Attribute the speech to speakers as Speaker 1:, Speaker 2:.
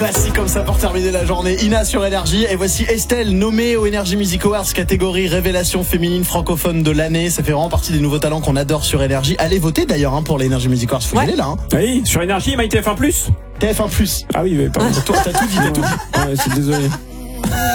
Speaker 1: Classique comme ça pour terminer la journée. Ina sur Énergie. Et voici Estelle, nommée au Energy Music Awards catégorie révélation féminine francophone de l'année. Ça fait vraiment partie des nouveaux talents qu'on adore sur Énergie. Allez voter d'ailleurs pour les Energy Music Awards. Faut y aller là.
Speaker 2: Oui, sur Énergie, MyTF1+.
Speaker 1: TF1+.
Speaker 2: Ah oui, mais pardon.
Speaker 1: Toi, t'as tout dit.
Speaker 2: Ouais, c'est désolé.